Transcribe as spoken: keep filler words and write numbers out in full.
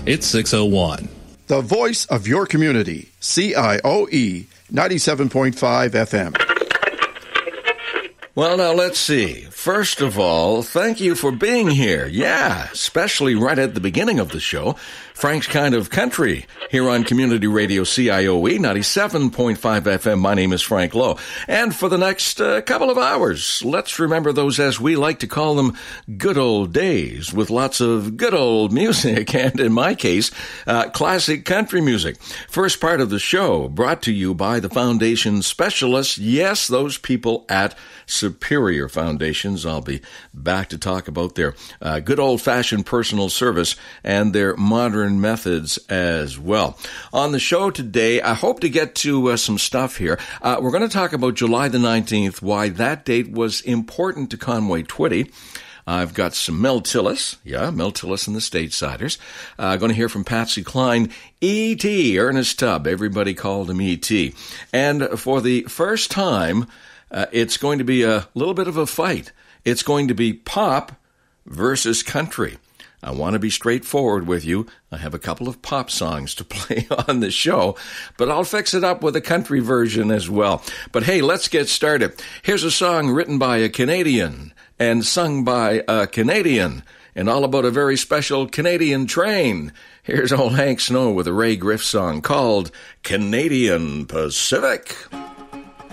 It's six oh one. The voice of your community, C I O E, ninety-seven point five F M. Well, now, let's see. First of all, thank you for being here. Yeah, especially right at the beginning of the show. Frank's Kind of Country here on Community Radio C I O E, ninety-seven point five F M. My name is Frank Lowe. And for the next uh, couple of hours, let's remember those, as we like to call them, good old days, with lots of good old music and, in my case, uh, classic country music. First part of the show brought to you by the Foundation Specialists. Yes, those people at Superior Foundations. I'll be back to talk about their uh, good old-fashioned personal service and their modern methods as well. On the show today, I hope to get to uh, some stuff here. Uh, we're going to talk about July the nineteenth, why that date was important to Conway Twitty. I've got some Mel Tillis, yeah, Mel Tillis and the Statesiders. Uh, going to hear from Patsy Cline, E T, Ernest Tubb. Everybody called him E T. And for the first time, uh, it's going to be a little bit of a fight. It's going to be pop versus country. I want to be straightforward with you. I have a couple of pop songs to play on the show, but I'll fix it up with a country version as well. But hey, let's get started. Here's a song written by a Canadian and sung by a Canadian, and all about a very special Canadian train. Here's old Hank Snow with a Ray Griff song called Canadian Pacific.